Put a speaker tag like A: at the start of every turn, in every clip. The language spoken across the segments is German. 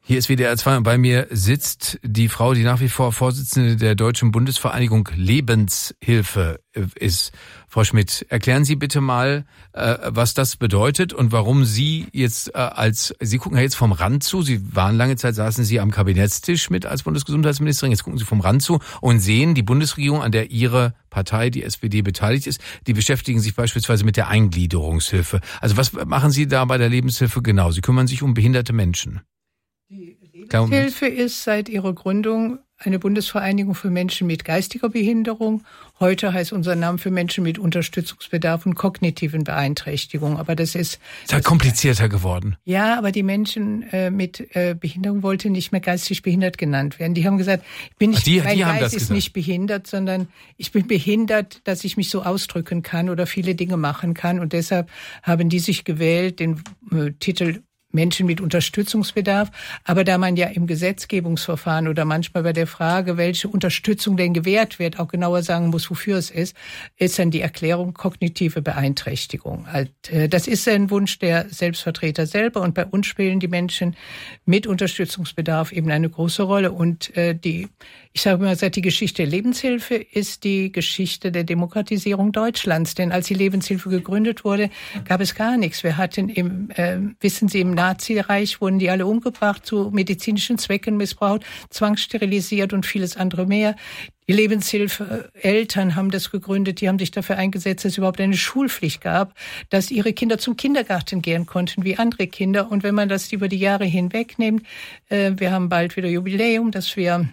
A: Hier ist WDR 2 und bei mir sitzt die Frau, die nach wie vor Vorsitzende der Deutschen Bundesvereinigung Lebenshilfe ist. Frau Schmidt, erklären Sie bitte mal, was das bedeutet und warum Sie jetzt Sie gucken ja jetzt vom Rand zu, Sie waren lange Zeit, saßen Sie am Kabinettstisch mit als Bundesgesundheitsministerin, jetzt gucken Sie vom Rand zu und sehen, die Bundesregierung, an der Ihre Partei, die SPD, beteiligt ist, die beschäftigen sich beispielsweise mit der Eingliederungshilfe. Also was machen Sie da bei der Lebenshilfe genau? Sie kümmern sich um behinderte Menschen.
B: Die Lebenshilfe ist seit ihrer Gründung eine Bundesvereinigung für Menschen mit geistiger Behinderung. Heute heißt unser Name für Menschen mit Unterstützungsbedarf und kognitiven Beeinträchtigungen. Aber das ist
A: halt komplizierter geworden.
B: Ja, aber die Menschen mit Behinderung wollten nicht mehr geistig behindert genannt werden. Die haben gesagt, mein Geist ist nicht behindert, sondern ich bin behindert, dass ich mich so ausdrücken kann oder viele Dinge machen kann. Und deshalb haben die sich gewählt, den Titel Menschen mit Unterstützungsbedarf. Aber da man ja im Gesetzgebungsverfahren oder manchmal bei der Frage, welche Unterstützung denn gewährt wird, auch genauer sagen muss, wofür es ist dann die Erklärung kognitive Beeinträchtigung. Das ist ein Wunsch der Selbstvertreter selber und bei uns spielen die Menschen mit Unterstützungsbedarf eben eine große Rolle. Und ich sage mal, die Geschichte der Lebenshilfe ist die Geschichte der Demokratisierung Deutschlands. Denn als die Lebenshilfe gegründet wurde, gab es gar nichts. Wir hatten wissen Sie, im Nazireich wurden die alle umgebracht, zu medizinischen Zwecken missbraucht, zwangssterilisiert und vieles andere mehr. Die Lebenshilfe, Eltern haben das gegründet, die haben sich dafür eingesetzt, dass es überhaupt eine Schulpflicht gab, dass ihre Kinder zum Kindergarten gehen konnten wie andere Kinder. Und wenn man das über die Jahre hinweg nimmt, wir haben bald wieder Jubiläum, dass wir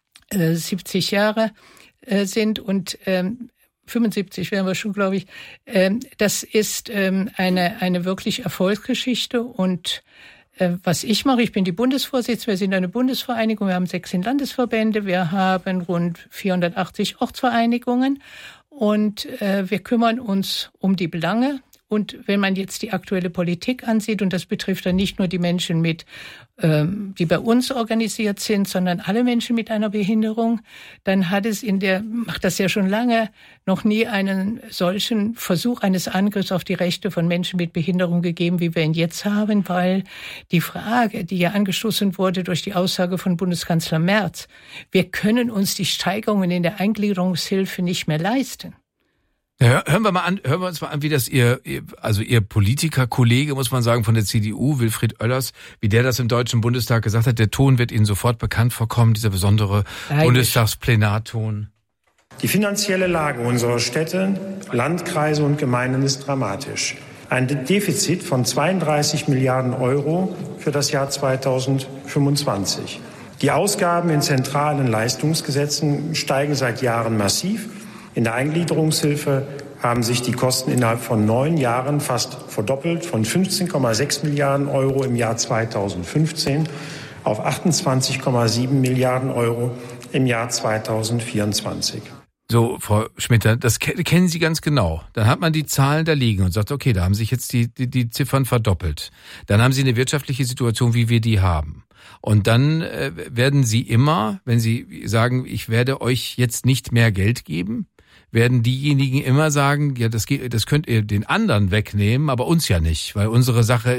B: 70 Jahre sind und 75 wären wir schon, glaube ich. Das ist eine wirklich Erfolgsgeschichte. Und was ich mache, ich bin die Bundesvorsitzende, wir sind eine Bundesvereinigung, wir haben 16 Landesverbände, wir haben rund 480 Ortsvereinigungen und wir kümmern uns um die Belange. Und wenn man jetzt die aktuelle Politik ansieht, und das betrifft dann nicht nur die Menschen die bei uns organisiert sind, sondern alle Menschen mit einer Behinderung, dann macht das ja schon lange, noch nie einen solchen Versuch eines Angriffs auf die Rechte von Menschen mit Behinderung gegeben, wie wir ihn jetzt haben, weil die Frage, die ja angestoßen wurde durch die Aussage von Bundeskanzler Merz, wir können uns die Steigerungen in der Eingliederungshilfe nicht mehr leisten.
A: Ja, hören wir uns mal an, wie das Ihr Politikerkollege, muss man sagen, von der CDU, Wilfried Oellers, wie der das im Deutschen Bundestag gesagt hat. Der Ton wird Ihnen sofort bekannt vorkommen, dieser besondere Bundestagsplenarton.
C: Die finanzielle Lage unserer Städte, Landkreise und Gemeinden ist dramatisch. Ein Defizit von 32 Milliarden Euro für das Jahr 2025. Die Ausgaben in zentralen Leistungsgesetzen steigen seit Jahren massiv. In der Eingliederungshilfe haben sich die Kosten innerhalb von 9 Jahren fast verdoppelt, von 15,6 Milliarden Euro im Jahr 2015 auf 28,7 Milliarden Euro im Jahr 2024.
A: So, Frau Schmidt, das kennen Sie ganz genau. Dann hat man die Zahlen da liegen und sagt, okay, da haben sich jetzt die Ziffern verdoppelt. Dann haben Sie eine wirtschaftliche Situation, wie wir die haben. Und dann werden Sie immer, wenn Sie sagen, ich werde euch jetzt nicht mehr Geld geben, werden diejenigen immer sagen, ja, das könnt ihr den anderen wegnehmen, aber uns ja nicht, weil unsere Sache